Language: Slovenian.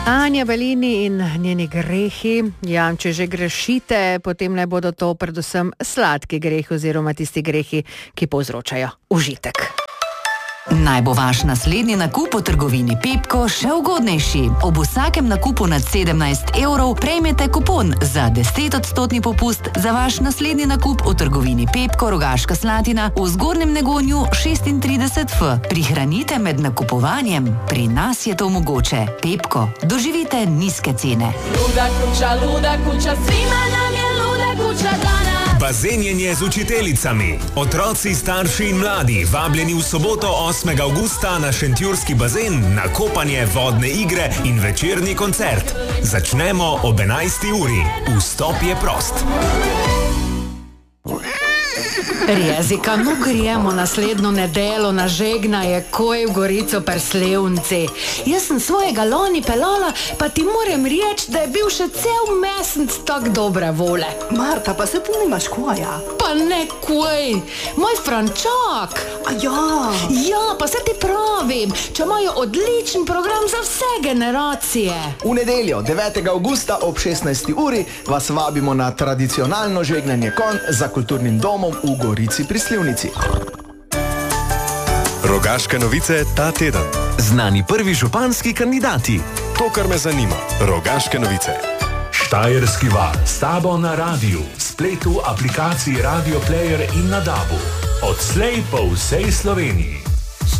Anja Belini in njeni grehi. Ja, če že grešite, potem naj bodo to predvsem sladki grehi oziroma tisti grehi, ki povzročajo užitek. Naj bo vaš naslednji nakup v trgovini Pepko še ugodnejši. Ob vsakem nakupu nad 17 € prejmete kupon za 10% popust za vaš naslednji nakup v trgovini Pepko Rogaška Slatina v Zgornjem Negonju 36F. Prihranite med nakupovanjem. Pri nas je to mogoče. Pepko, doživite nizke cene. Luda kuća, svima nam je luda kuća dana. Bazenjenje z učiteljicami. Otroci, starši in mladi vabljeni v soboto 8. avgusta na šentjurski bazen na kopanje, vodne igre in večerni koncert. Začnemo ob 11. uri. Vstop je prost. Jezika, no gremo naslednjo nedeljo na žegnaje, koj v Gorico Perslevnici. Jaz sem svojega lani pelala, pa ti moram reči, da je bil še cel mesec tak dobre vole. Marta, pa se ti nimaš koja? Pa ne koj, moj Frančak. Ja, pa se ti pravim, če imajo odličen program za vse generacije. V nedeljo, 9. avgusta ob 16. uri vas vabimo na tradicionalno žegnanje konj za kulturnim domom v Gorici pri Slivnici. Rogaške novice ta teden. Znani prvi županski kandidati. To, kar me zanima. Rogaške novice. Štajerski val s tabo na radiju, spletu, aplikaciji Radio Player in na DAB-u. Odslej po vsej Sloveniji.